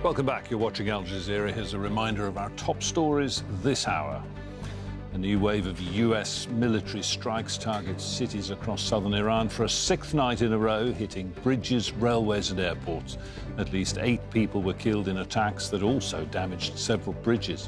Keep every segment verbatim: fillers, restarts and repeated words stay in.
Welcome back. You're watching Al Jazeera. Here's a reminder of our top stories this hour. A new wave of U S military strikes targets cities across southern Iran for a sixth night in a row, hitting bridges, railways and airports. At least eight people were killed in attacks that also damaged several bridges.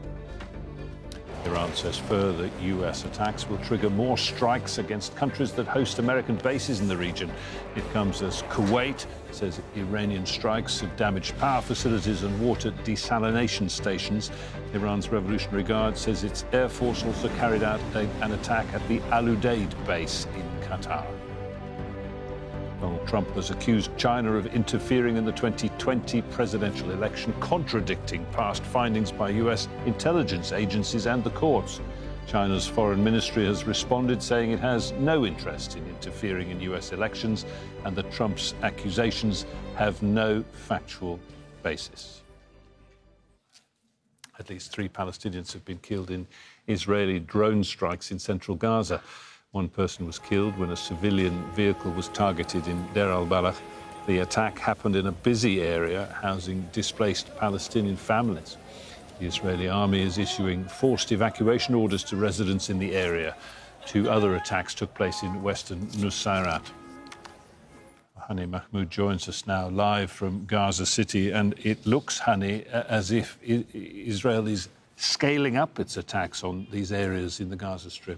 Iran says further U S attacks will trigger more strikes against countries that host American bases in the region. It comes as Kuwait says Iranian strikes have damaged power facilities and water desalination stations. Iran's Revolutionary Guard says its air force also carried out a, an attack at the Al Udeid base in Qatar. Donald Trump has accused China of interfering in the twenty twenty presidential election, contradicting past findings by U S intelligence agencies and the courts. China's foreign ministry has responded, saying it has no interest in interfering in U S elections and that Trump's accusations have no factual basis. At least three Palestinians have been killed in Israeli drone strikes in central Gaza. One person was killed when a civilian vehicle was targeted in Deir al-Balah. The attack happened in a busy area housing displaced Palestinian families. The Israeli army is issuing forced evacuation orders to residents in the area. Two other attacks took place in western Nusayrat. Hani Mahmoud joins us now live from Gaza City, and it looks, Hani, as if Israel is scaling up its attacks on these areas in the Gaza Strip.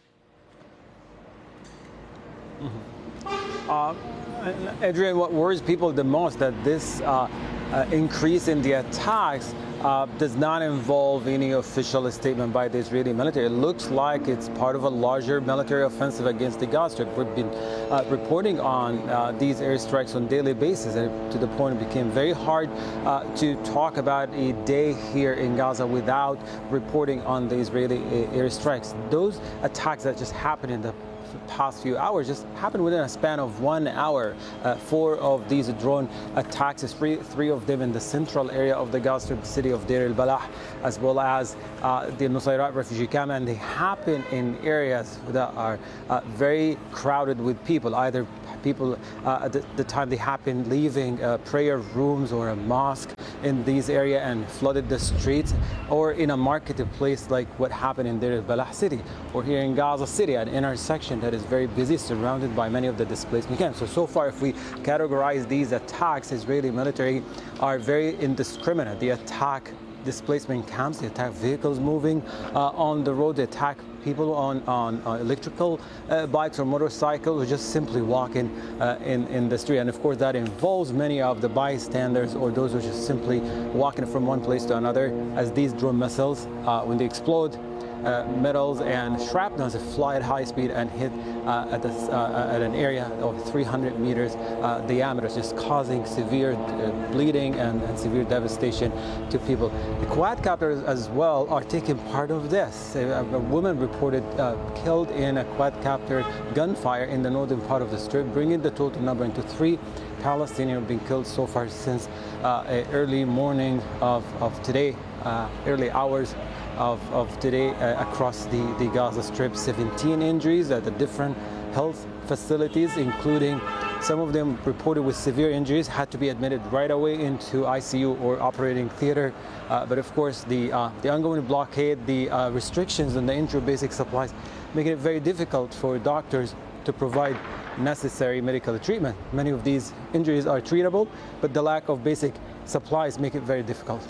Mm-hmm. uh, Adrian, what worries people the most that this uh, uh, increase in the attacks uh, does not involve any official statement by the Israeli military. It looks like it's part of a larger military offensive against the Gaza Strip. We've been uh, reporting on uh, these airstrikes on a daily basis, and to the point it became very hard uh, to talk about a day here in Gaza without reporting on the Israeli airstrikes. Those attacks that just happened in the past few hours just happened within a span of one hour. Uh, four of these drone attacks, three, three of them in the central area of the Gaza Strip, the city of Deir al-Balah, as well as uh, the Nusayrat refugee camp, and they happen in areas that are uh, very crowded with people, either people uh, at the, the time they happen leaving uh, prayer rooms or a mosque in these areas and flooded the streets, or in a marketplace like what happened in Deir al-Balah city, or here in Gaza City, an intersection that is very busy, surrounded by many of the displacement camps. So, so far, if we categorize these attacks, Israeli military are very indiscriminate. They attack displacement camps, they attack vehicles moving uh, on the road, they attack people on, on, on electrical uh, bikes or motorcycles, or just simply walking uh, in, in the street. And of course, that involves many of the bystanders or those who are just simply walking from one place to another, as these drone missiles, uh, when they explode, Uh, metals and shrapnels fly at high speed and hit uh, at, this, uh, at an area of three hundred meters uh, diameter, just causing severe uh, bleeding and, and severe devastation to people. The quadcopters as well are taking part of this. A, a woman reported uh, killed in a quadcopter gunfire in the northern part of the Strip, bringing the total number into three Palestinians have been killed so far since uh, early morning of, of today, uh, early hours Of, of today uh, across the, the Gaza Strip. seventeen injuries at the different health facilities, including some of them reported with severe injuries, had to be admitted right away into I C U or operating theater. Uh, but of course, the, uh, the ongoing blockade, the uh, restrictions on the intro basic supplies, making it very difficult for doctors to provide necessary medical treatment. Many of these injuries are treatable, but the lack of basic supplies make it very difficult.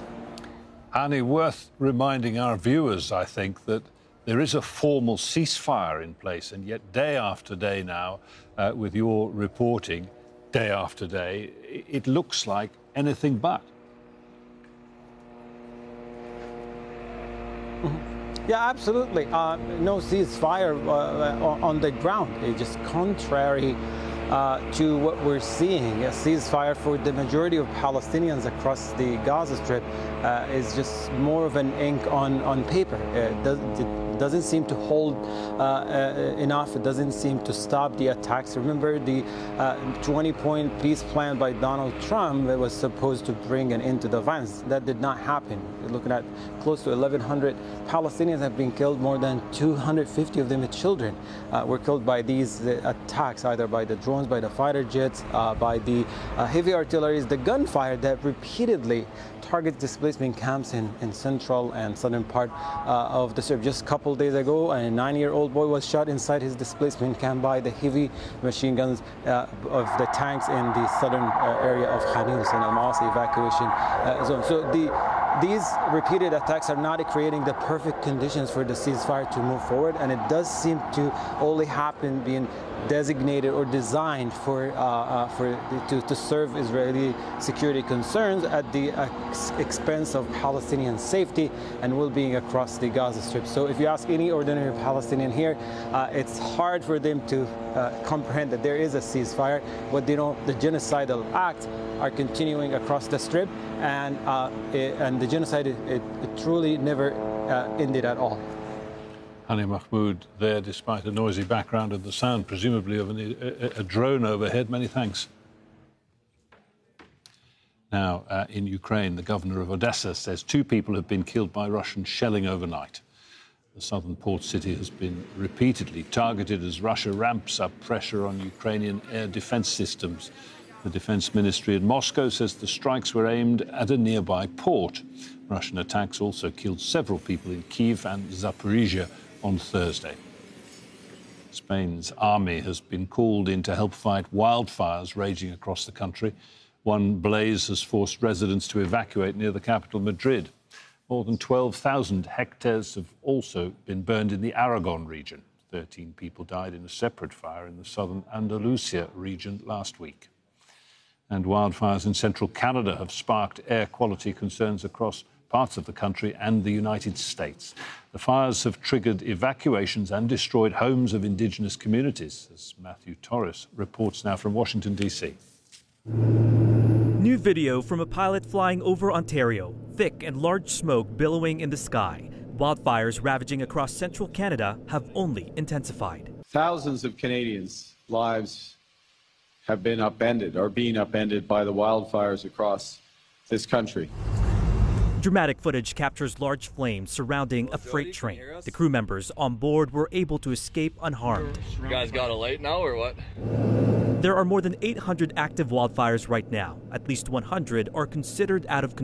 Hani, worth reminding our viewers, I think, that there is a formal ceasefire in place, and yet day after day now, uh, with your reporting, day after day, it looks like anything but. Mm-hmm. Yeah, absolutely. Uh, no ceasefire uh, on the ground. It's just contrary Uh, to what we're seeing. A ceasefire for the majority of Palestinians across the Gaza Strip uh, is just more of an ink on, on paper. Uh, it doesn't seem to hold uh, uh, enough. It doesn't seem to stop the attacks. Remember the twenty-point uh, peace plan by Donald Trump that was supposed to bring an end to the violence. That did not happen. We're looking at close to eleven hundred Palestinians have been killed. More than two hundred fifty of them are children. Uh, were killed by these uh, attacks, either by the drones, by the fighter jets, uh, by the uh, heavy artillery, the gunfire that repeatedly targets displacement camps in, in central and southern part uh, of the Strip. Just a couple days ago, a nine-year-old boy was shot inside his displacement camp by the heavy machine guns uh, of the tanks in the southern uh, area of Khan Younis and Al Mawasi evacuation uh, zone. So the These repeated attacks are not creating the perfect conditions for the ceasefire to move forward, and it does seem to only happen being designated or designed for uh, uh, for the, to, to serve Israeli security concerns at the ex expense of Palestinian safety and well-being across the Gaza Strip. So if you ask any ordinary Palestinian here, uh, it's hard for them to uh, comprehend that there is a ceasefire, but they know the genocidal acts are continuing across the Strip, and uh, it, and the genocide it, it, it truly never uh, ended at all. Hani Mahmoud there, despite a noisy background and the sound, presumably, of an, a, a drone overhead. Many thanks. Now, uh, in Ukraine, the governor of Odessa says two people have been killed by Russian shelling overnight. The southern port city has been repeatedly targeted as Russia ramps up pressure on Ukrainian air defense systems. The Defense Ministry in Moscow says the strikes were aimed at a nearby port. Russian attacks also killed several people in Kyiv and Zaporizhia on Thursday. Spain's army has been called in to help fight wildfires raging across the country. One blaze has forced residents to evacuate near the capital, Madrid. More than twelve thousand hectares have also been burned in the Aragon region. thirteen people died in a separate fire in the southern Andalusia region last week. And wildfires in central Canada have sparked air quality concerns across parts of the country and the United States. The fires have triggered evacuations and destroyed homes of Indigenous communities, as Matthew Torres reports now from Washington, D C. New video from a pilot flying over Ontario. Thick and large smoke billowing in the sky. Wildfires ravaging across central Canada have only intensified. Thousands of Canadians' lives have been upended, or being upended by the wildfires across this country. Dramatic footage captures large flames surrounding a freight train. The crew members on board were able to escape unharmed. You guys got a light now or what? There are more than eight hundred active wildfires right now. At least one hundred are considered out of control.